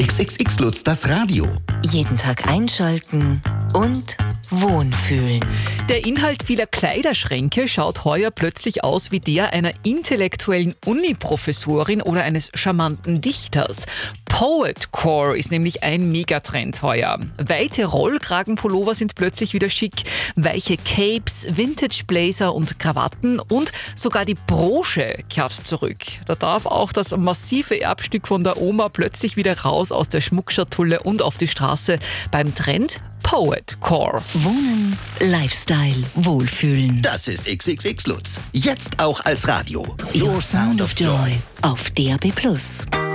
XXX Lutz, das Radio. Jeden Tag einschalten und wohnfühlen. Der Inhalt vieler Kleiderschränke schaut heuer plötzlich aus wie der einer intellektuellen Uni-Professorin oder eines charmanten Dichters. Poetcore ist nämlich ein Megatrend heuer. Weite Rollkragenpullover sind plötzlich wieder schick, weiche Capes, Vintage-Blazer und Krawatten und sogar die Brosche kehrt zurück. Da darf auch das massive Erbstück von der Oma plötzlich wieder raus aus der Schmuckschatulle und auf die Straße beim Trend Poetcore. Wohnen, Lifestyle, Wohlfühlen. Das ist XXX Lutz. Jetzt auch als Radio. Your Sound of Joy auf DAB+.